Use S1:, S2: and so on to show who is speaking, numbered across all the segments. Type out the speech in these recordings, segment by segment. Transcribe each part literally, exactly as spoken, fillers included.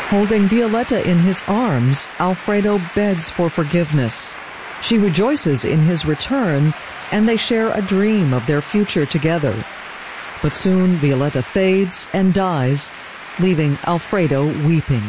S1: Holding Violetta in his arms, Alfredo begs for forgiveness. She rejoices in his return, and they share a dream of their future together. But soon Violetta fades and dies, leaving Alfredo weeping.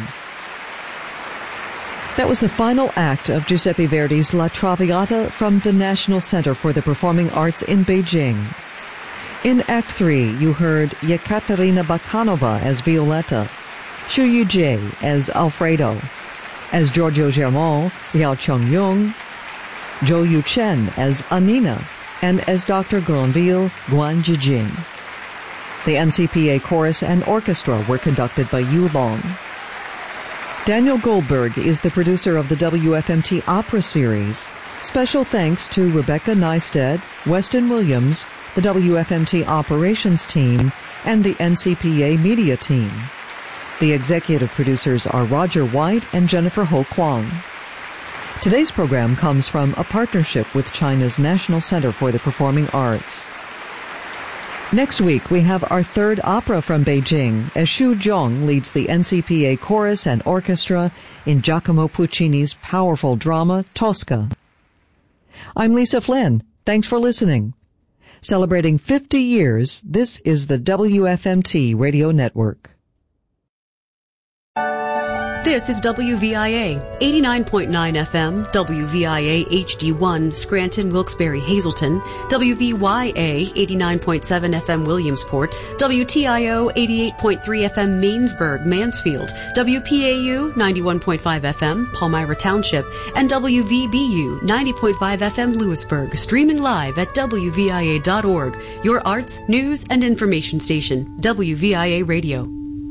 S1: That was the final act of Giuseppe Verdi's La Traviata from the National Center for the Performing Arts in Beijing. In Act Three, you heard Yekaterina Bakhanova as Violetta, Xu Yujie as Alfredo, as Giorgio Germont, Liao Chongyong, Zhou Yuchen as Anina, and as Doctor Granville, Guan Jijing. The N C P A chorus and orchestra were conducted by Yu Long. Daniel Goldberg is the producer of the W F M T Opera Series. Special thanks to Rebecca Neisted, Weston Williams, the W F M T Operations Team, and the N C P A Media Team. The executive producers are Roger White and Jennifer Ho Kwang. Today's program comes from a partnership with China's National Center for the Performing Arts. Next week, we have our third opera from Beijing as Xu Zhong leads the N C P A chorus and orchestra in Giacomo Puccini's powerful drama, Tosca. I'm Lisa Flynn. Thanks for listening. Celebrating fifty years, this is the W F M T Radio Network.
S2: This is W V I A, eighty-nine point nine F M, W V I A H D one, Scranton, Wilkes-Barre, Hazleton, W V Y A, eighty-nine point seven F M, Williamsport, W T I O, eighty-eight point three F M, Mainsburg, Mansfield, W P A U, ninety-one point five F M, Palmyra Township, and W V B U, ninety point five F M, Lewisburg, streaming live at W V I A dot org, your arts, news, and information station, W V I A Radio.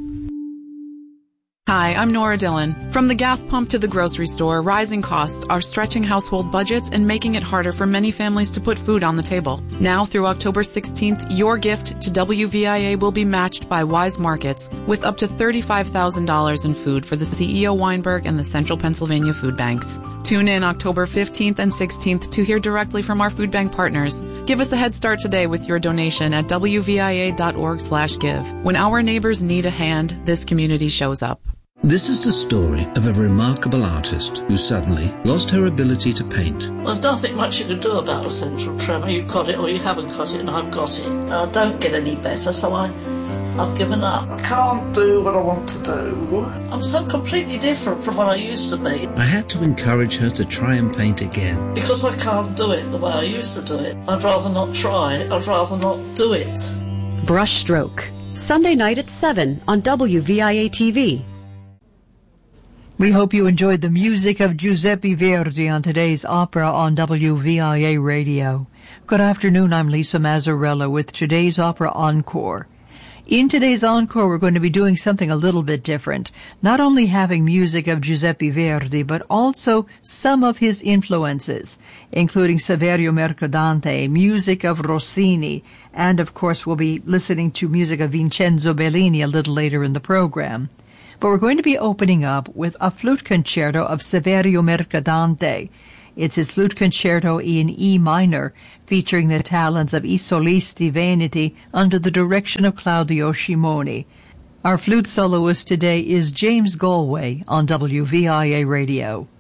S3: Hi, I'm Nora Dillon. From the gas pump to the grocery store, rising costs are stretching household budgets and making it harder for many families to put food on the table. Now through October sixteenth, your gift to W V I A will be matched by Wise Markets with up to thirty-five thousand dollars in food for the C E O Weinberg and the Central Pennsylvania Food Banks. Tune in October fifteenth and sixteenth to hear directly from our food bank partners. Give us a head start today with your donation at W V I A dot org slash give. When our neighbors need a hand, this community shows up.
S4: This is the story of a remarkable artist who suddenly lost her ability to paint.
S5: There's nothing much you can do about a central tremor. You've got it or you haven't got it, and I've got it. I don't get any better, so I, I've given up. I can't do what I want to do. I'm so completely different from what I used to be.
S4: I had to encourage her to try and paint again.
S5: Because I can't do it the way I used to do it. I'd rather not try. I'd rather not do it.
S2: Brushstroke, Sunday night at seven on W V I A T V.
S6: We hope you enjoyed the music of Giuseppe Verdi on today's opera on W V I A Radio. Good afternoon, I'm Lisa Mazzarella with today's Opera Encore. In today's Encore, we're going to be doing something a little bit different. Not only having music of Giuseppe Verdi, but also some of his influences, including Saverio Mercadante, music of Rossini, and of course we'll be listening to music of Vincenzo Bellini a little later in the program. But we're going to be opening up with a flute concerto of Saverio Mercadante. It's his flute concerto in E minor, featuring the talents of I Solisti Veneti under the direction of Claudio Scimoni. Our flute soloist today is James Galway on W V I A Radio.